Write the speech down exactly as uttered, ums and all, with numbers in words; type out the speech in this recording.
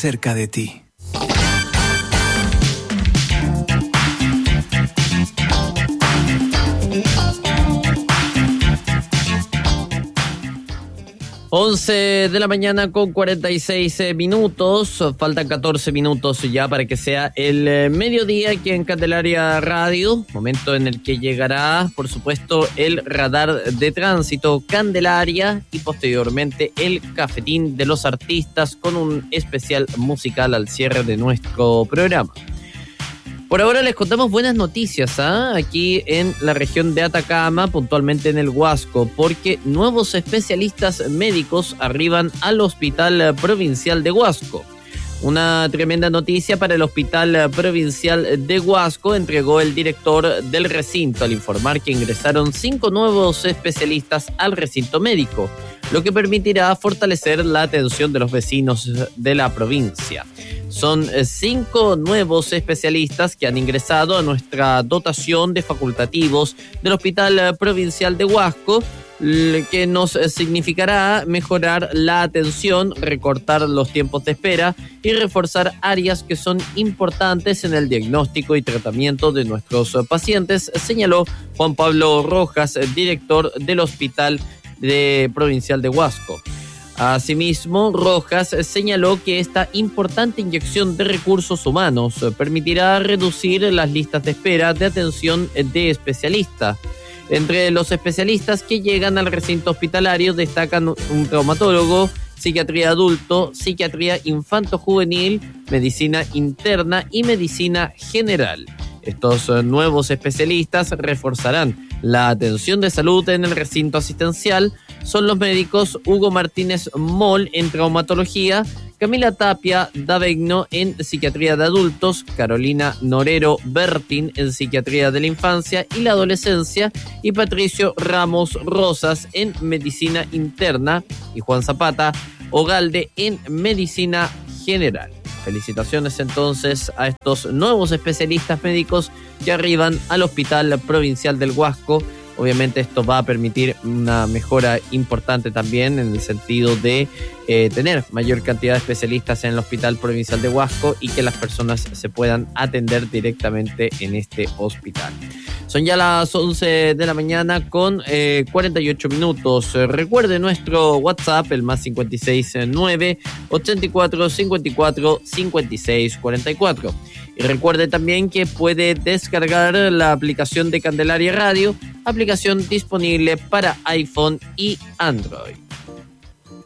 cerca de ti. once de la mañana con cuarenta y seis minutos, faltan catorce minutos ya para que sea el mediodía aquí en Candelaria Radio, momento en el que llegará, por supuesto, el radar de tránsito Candelaria y posteriormente el cafetín de los artistas con un especial musical al cierre de nuestro programa. Por ahora les contamos buenas noticias, ¿eh? Aquí en la región de Atacama, puntualmente en el Huasco, porque nuevos especialistas médicos arriban al Hospital Provincial de Huasco. Una tremenda noticia para el Hospital Provincial de Huasco entregó el director del recinto al informar que ingresaron cinco nuevos especialistas al recinto médico, lo que permitirá fortalecer la atención de los vecinos de la provincia. Son cinco nuevos especialistas que han ingresado a nuestra dotación de facultativos del Hospital Provincial de Huasco, que nos significará mejorar la atención, recortar los tiempos de espera y reforzar áreas que son importantes en el diagnóstico y tratamiento de nuestros pacientes, señaló Juan Pablo Rojas, director del Hospital de Provincial de Huasco. Asimismo, Rojas señaló que esta importante inyección de recursos humanos permitirá reducir las listas de espera de atención de especialistas. Entre los especialistas que llegan al recinto hospitalario destacan un traumatólogo, psiquiatría adulto, psiquiatría infanto-juvenil, medicina interna y medicina general. Estos nuevos especialistas reforzarán la atención de salud en el recinto asistencial. Son los médicos Hugo Martínez Moll en traumatología, Camila Tapia Davegno en psiquiatría de adultos, Carolina Norero Bertin en psiquiatría de la infancia y la adolescencia y Patricio Ramos Rosas en medicina interna y Juan Zapata Ogalde en medicina general. Felicitaciones entonces a estos nuevos especialistas médicos que arriban al Hospital Provincial del Huasco. Obviamente esto va a permitir una mejora importante también en el sentido de eh, tener mayor cantidad de especialistas en el Hospital Provincial de Huasco y que las personas se puedan atender directamente en este hospital. Son ya las once de la mañana con eh, cuarenta y ocho minutos. Eh, recuerde nuestro WhatsApp, el más cinco seis nueve, ochenta y cuatro, cincuenta y cuatro, cincuenta y seis cuarenta y cuatro. Y recuerde también que puede descargar la aplicación de Candelaria Radio, aplicación disponible para iPhone y Android.